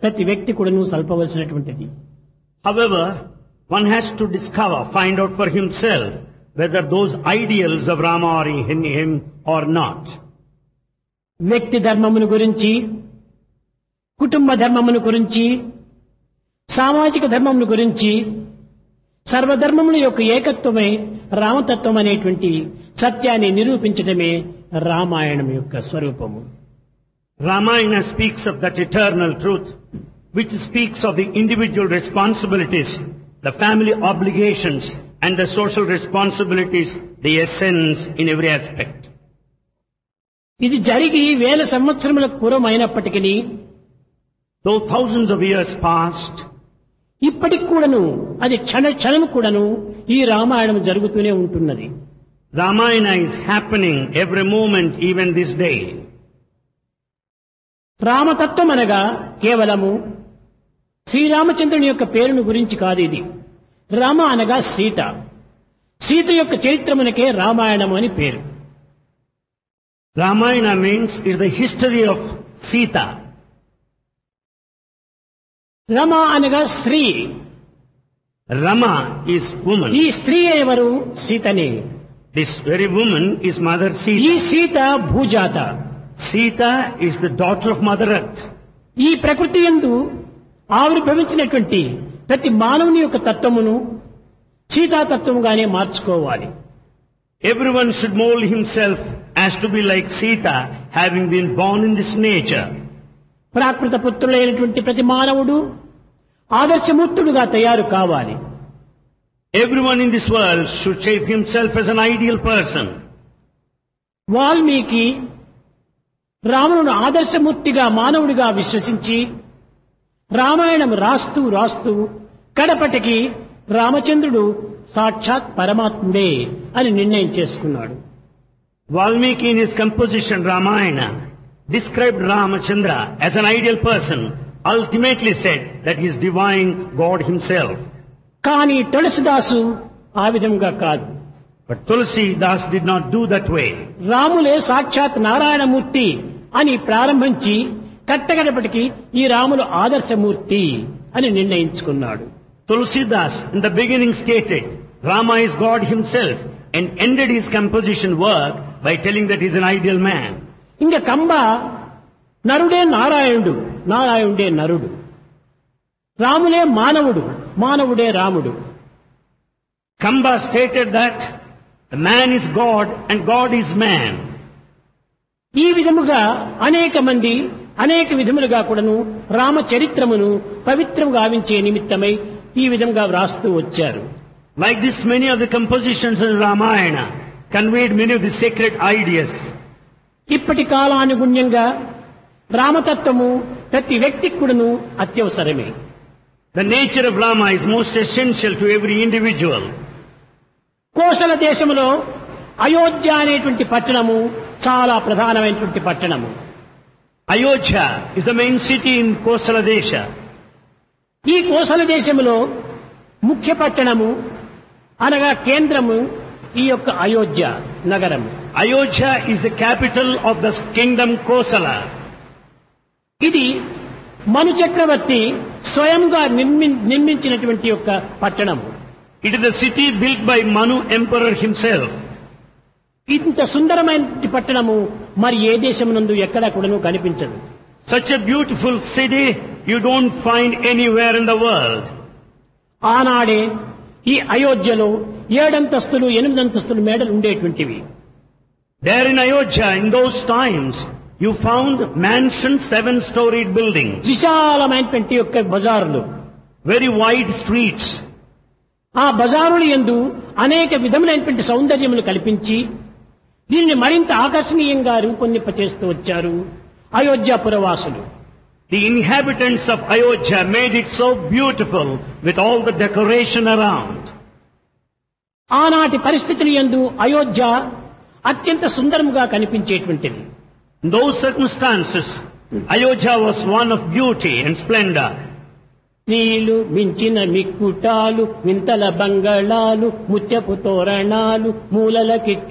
ప్రతి వ్యక్తి కూడాను సల్పవలసినటువంటిది. However, one has to discover, find out for himself whether those ideals of Rama are in him or not. వ్యక్తి ధర్మమును గురించి, కుటుంబ ధర్మమును గురించి, సామాజిక ధర్మమును గురించి, సర్వధర్మముల యొక్క ఏకత్వమే రామతత్వం అనేటువంటి సత్యాన్ని నిరూపించడమే రామాయణం యొక్క స్వరూపము. Ramayana speaks of that eternal truth, which speaks of the individual responsibilities, the family obligations, and the social responsibilities, the essence in every aspect. ఇది జరిగి వేల సంవత్సరములకు పూర్వం అయినప్పటికీ, Though thousands of years passed, ఇప్పటికి కూడాను అది క్షణము కూడాను ఈ రామాయణం జరుగుతూనే ఉంటున్నది. Ramayana is happening every moment, even this day. రామతత్వం అనగా కేవలము శ్రీరామచంద్రుని యొక్క పేరును గురించి కాదు. ఇది రామ అనగా సీత, సీత యొక్క చరిత్రమునకే రామాయణము అని పేరు. Ramayana means is the history of Sita. Rama అనగా స్త్రీ, Rama is woman. ఈ స్త్రీ ఎవరు? సీతనే. This very woman is Mother ఈ Sita. Sita భూజాత. Sita is the daughter of Mother Earth. ఈ ప్రకృతి యందు ఆవిర్భవించినటువంటి ప్రతి మానవుని యొక్క తత్వమును సీతాతత్వముగానే మార్చుకోవాలి. Everyone should mold himself as to be like Sita, having been born in this nature. ప్రాకృత పుత్రులైనటువంటి ప్రతి మానవుడు ఆదర్శమూర్తుడుగా తయారు కావాలి. Everyone in this world should shape himself as an ideal person. Valmiki రామును ఆదర్శమూర్తిగా మానవుడిగా విశ్వసించి రామాయణం రాస్తూ రాస్తూ కడపటికి రామచంద్రుడు సాక్షాత్ పరమాత్ముడే అని నిర్ణయం చేసుకున్నాడు. Valmiki in his composition Ramayana described Ramachandra as an ideal person, ultimately said that he is divine God himself. కానీ తులసిదాసు ఆ విధంగా కాదు. But Tulsi Das did not do that way. రాములే సాక్షాత్ నారాయణమూర్తి అని ప్రారంభించి కట్టగడపటికి ఈ రాములు ఆదర్శమూర్తి అని నిర్ణయించుకున్నాడు. Tulsi Das in the beginning stated Rama is God himself and ended his composition work by telling that he is an ideal man. ఇంకా కంబ నరుడే నారాయణుడు, నారాయణుడే నరుడు, రాములే మానవుడు, మానవుడే రాముడు. Kamba stated that the man is God and God is man. ఈ విధముగా అనేక మంది అనేక విధములుగా కూడాను రామ చరిత్రమును పవిత్రముగా గావించే నిమిత్తమై ఈ విధంగా వ్రాస్తూ వచ్చారు. Like this, many of the compositions in Ramayana conveyed many of the sacred ideas. ఇప్పటి కాలానుగుణ్యంగా రామతత్వము ప్రతి వ్యక్తికి కూడాను అత్యవసరమే. The nature of Rama is most essential to every individual. Kosala దేశములో అయోధ్య అనేటువంటి పట్టణము చాలా ప్రధానమైనటువంటి పట్టణము. Ayodhya is the main city in Kosala Desha. ఈ కోసల దేశములో ముఖ్య పట్టణము అనగా కేంద్రము ఈ యొక్క అయోధ్య నగరము. Ayodhya is the capital of the kingdom Kosala. ఇది మను చక్రవర్తి స్వయంగా నిర్మించినటువంటి యొక్క పట్టణము. It is the city built by Manu Emperor himself. ఇంత సుందరమైన పట్టణము మరి ఏ దేశమునందు ఎక్కడా కూడాను కనిపించదు. Such a beautiful city you don't find anywhere in the world. ఆనాడే ఈ అయోధ్యలో 7 అంతస్తులు 8 అంతస్తులు మేడలు ఉండేటువంటివి. There in Ayodhya in those times you found mansions, 7-storied buildings, విశాలమైనటువంటి యొక్క బజారులు, very wide streets. ఆ బజారుల యందు అనేక విధములైనటువంటి సౌందర్యములు కల్పించి దీనిని మరింత ఆకర్షణీయంగా రూపొందింపచేస్తూ వచ్చారు Ayodhya పురవాసులు. The inhabitants of Ayodhya made it so beautiful with all the decoration around. ఆనాటి పరిస్థితుల యందు అయోధ్య అత్యంత సుందరముగా కనిపించేటువంటిది. In those circumstances, Ayodhya was one of beauty and splendor. నీళ్లు మించిన మిక్కుటాలు, వింతల బంగళాలు, ముత్యపు తోరణాలు, మూలలకి